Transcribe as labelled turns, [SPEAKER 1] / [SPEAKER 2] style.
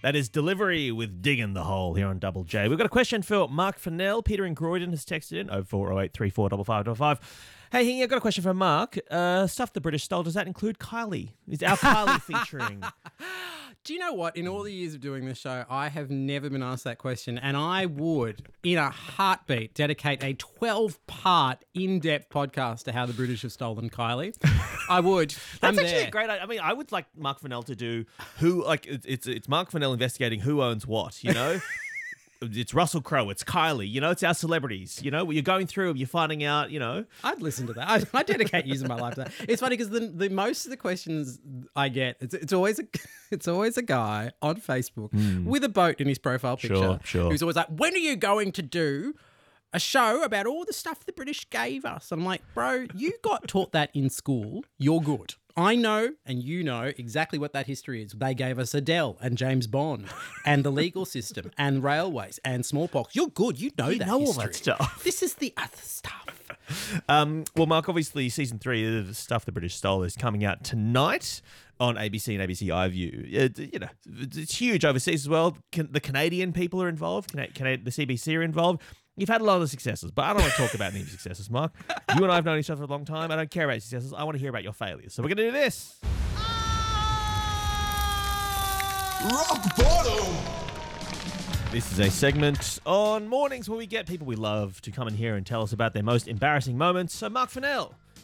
[SPEAKER 1] That is Delivery with Digging the Hole here on Double J. We've got a question for Mark Fennell. Peter in Croydon has texted in 0408 345555. Hey, Hingy, I've got a question for Mark. Stuff the British stole, does that include Kylie? Is our Kylie featuring?
[SPEAKER 2] Do you know what? In all the years of doing this show, I have never been asked that question, and I would, in a heartbeat, dedicate a 12-part in-depth podcast to how the British have stolen Kylie. I would.
[SPEAKER 1] That's actually a great idea. I mean, I would like Mark Fennell to do it's Mark Fennell investigating who owns what, you know? It's Russell Crowe, it's Kylie, you know, it's our celebrities, you know, you're going through them, you're finding out, you know.
[SPEAKER 2] I'd listen to that. I dedicate using my life to that. It's funny because the most of the questions I get, it's always a guy on Facebook with a boat in his profile picture.
[SPEAKER 1] Sure.
[SPEAKER 2] Who's always like, when are you going to do a show about all the stuff the British gave us? I'm like, bro, you got taught that in school. You're good. I know, and you know exactly what that history is. They gave us Adele and James Bond and the legal system and railways and smallpox. You're good. You know that
[SPEAKER 1] all
[SPEAKER 2] history.
[SPEAKER 1] that stuff.
[SPEAKER 2] This is the other stuff.
[SPEAKER 1] Well, Mark, obviously season 3 of Stuff the British Stole is coming out tonight on ABC and ABC iView. You know, it's huge overseas as well. The Canadian people are involved. The CBC are involved. You've had a lot of successes, but I don't want to talk about any successes, Mark. You and I have known each other for a long time. I don't care about your successes. I want to hear about your failures. So we're going to do this.
[SPEAKER 3] Rock bottom!
[SPEAKER 1] This is a segment on mornings where we get people we love to come in here and tell us about their most embarrassing moments. So, Mark Fennell,